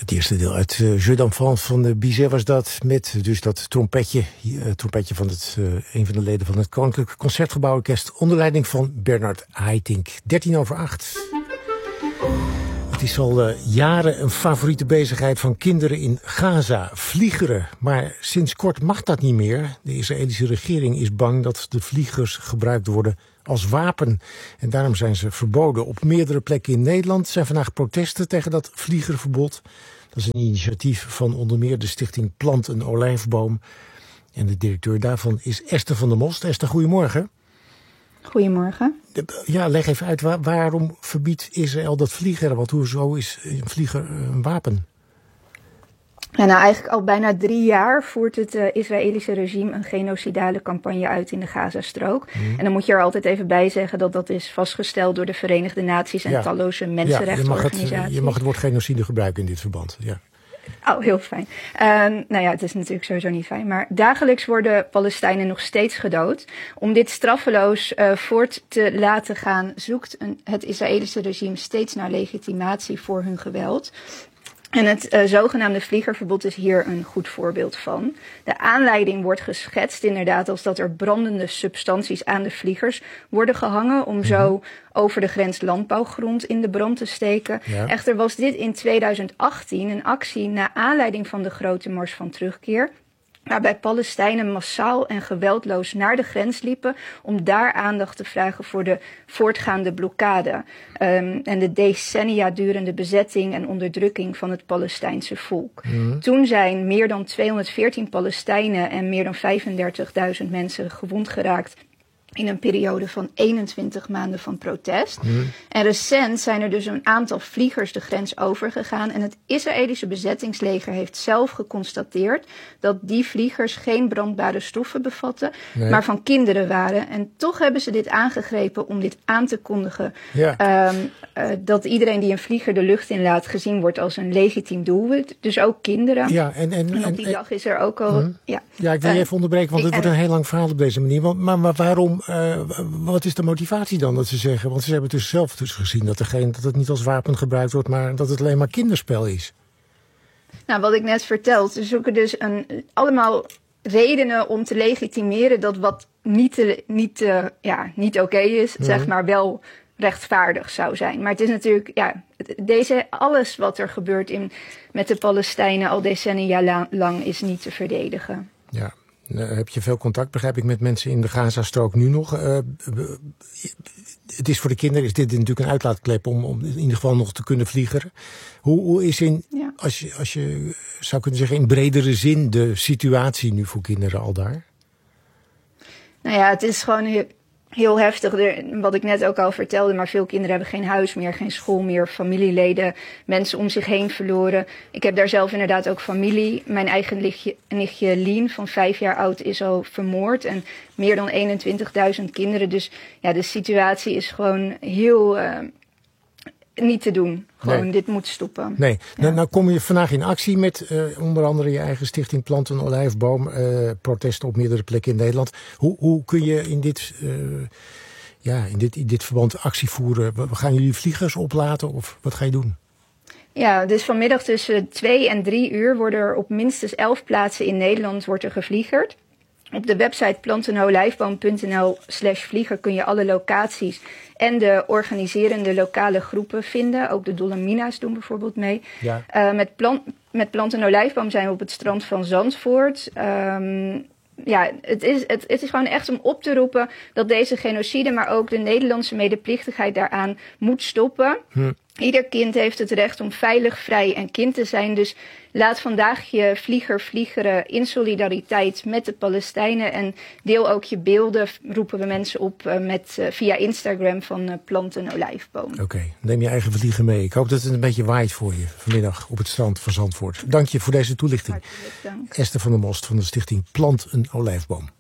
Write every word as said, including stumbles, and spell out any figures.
Het eerste deel uit uh, Jeu d'enfant van de Bizet was dat. Met dus dat trompetje. Uh, trompetje van het, uh, een van de leden van het Koninklijk Concertgebouworkest. Onder leiding van Bernard Haitink. dertien over acht. Het is al uh, jaren een favoriete bezigheid van kinderen in Gaza. Vliegeren. Maar sinds kort mag dat niet meer. De Israëlische regering is bang dat de vliegers gebruikt worden als wapen. En daarom zijn ze verboden. Op meerdere plekken in Nederland zijn vandaag protesten tegen dat vliegerverbod. Dat is een initiatief van onder meer de stichting Plant een Olijfboom. En de directeur daarvan is Esther van der Most. Esther, goedemorgen. Goedemorgen. Ja, leg even uit, waar, waarom verbiedt Israël dat vliegen? Want hoezo is een vlieger een wapen? Ja, nou, eigenlijk al bijna drie jaar voert het uh, Israëlische regime een genocidale campagne uit in de Gazastrook. Mm. En dan moet je er altijd even bij zeggen dat dat is vastgesteld door de Verenigde Naties en ja. talloze mensenrechtenorganisaties. Ja, je mag, het, je mag het woord genocide gebruiken in dit verband. Ja. Oh, heel fijn. Uh, nou ja, het is natuurlijk sowieso niet fijn. Maar dagelijks worden Palestijnen nog steeds gedood. Om dit straffeloos uh, voort te laten gaan, zoekt een, het Israëlische regime steeds naar legitimatie voor hun geweld. En het uh, zogenaamde vliegerverbod is hier een goed voorbeeld van. De aanleiding wordt geschetst inderdaad als dat er brandende substanties aan de vliegers worden gehangen om zo over de grens landbouwgrond in de brand te steken. Ja. Echter was dit in tweeduizend achttien een actie naar aanleiding van de grote mars van terugkeer, waarbij Palestijnen massaal en geweldloos naar de grens liepen om daar aandacht te vragen voor de voortgaande blokkade um, en de decennia durende bezetting en onderdrukking van het Palestijnse volk. Mm. Toen zijn meer dan tweehonderdveertien Palestijnen en meer dan vijfendertigduizend mensen gewond geraakt in een periode van eenentwintig maanden van protest. Mm. En recent zijn er dus een aantal vliegers de grens overgegaan. En het Israëlische bezettingsleger heeft zelf geconstateerd dat die vliegers geen brandbare stoffen bevatten, nee. maar van kinderen waren. En toch hebben ze dit aangegrepen om dit aan te kondigen. Ja. Um, uh, dat iedereen die een vlieger de lucht in laat gezien wordt als een legitiem doelwit. Dus ook kinderen. Ja, en, en, en op die en, dag is er ook al... Mm. Ja, ja, ik wil je uh, even onderbreken, want het uh, wordt een heel lang verhaal op deze manier. Maar, maar waarom... Uh, wat is de motivatie dan dat ze zeggen? Want ze hebben dus zelf dus gezien dat, er geen, dat het niet als wapen gebruikt wordt, maar dat het alleen maar kinderspel is. Nou, wat ik net vertelde, ze zoeken dus een, allemaal redenen om te legitimeren dat wat niet, te, niet, uh, ja, niet oké is, mm-hmm. zeg maar wel rechtvaardig zou zijn. Maar het is natuurlijk, ja, deze, alles wat er gebeurt in, met de Palestijnen al decennia lang is niet te verdedigen. Ja. Uh, heb je veel contact, begrijp ik, met mensen in de Gazastrook nu nog? Uh, het is voor de kinderen is dit natuurlijk een uitlaatklep om, om in ieder geval nog te kunnen vliegen. Hoe, hoe is in, ja. als, je, als je zou kunnen zeggen, in bredere zin de situatie nu voor kinderen al daar? Nou ja, het is gewoon heel, heel heftig. Er, wat ik net ook al vertelde, maar veel kinderen hebben geen huis meer, geen school meer, familieleden, mensen om zich heen verloren. Ik heb daar zelf inderdaad ook familie. Mijn eigen nichtje, nichtje Lien van vijf jaar oud is al vermoord en meer dan eenentwintigduizend kinderen. Dus ja, de situatie is gewoon heel uh, niet te doen. Gewoon, nee. Dit moet stoppen. Nee, ja. nou, nou kom je vandaag in actie met uh, onder andere je eigen stichting Plant een Olijfboom. Uh, protesten op meerdere plekken in Nederland. Hoe, hoe kun je in dit, uh, ja, in, dit, in dit verband actie voeren? Gaan jullie vliegers oplaten of wat ga je doen? Ja, dus vanmiddag tussen twee en drie uur worden er op minstens elf plaatsen in Nederland wordt er gevliegerd. Op de website plantenolijfboom.nl slash vlieger kun je alle locaties en de organiserende lokale groepen vinden. Ook de Dolomina's doen bijvoorbeeld mee. Ja. Uh, met, plant, met Plant en Olijfboom zijn we op het strand van Zandvoort. Um, ja, het is, het, het is gewoon echt om op te roepen dat deze genocide, maar ook de Nederlandse medeplichtigheid daaraan moet stoppen. Hm. Ieder kind heeft het recht om veilig, vrij en kind te zijn. Dus laat vandaag je vlieger vliegeren in solidariteit met de Palestijnen. En deel ook je beelden, roepen we mensen op uh, met, uh, via Instagram van uh, Plant een Olijfboom. Oké, okay, neem je eigen vlieger mee. Ik hoop dat het een beetje waait voor je vanmiddag op het strand van Zandvoort. Dank je voor deze toelichting. Hartelijk dank. Esther van der Most van de stichting Plant een Olijfboom.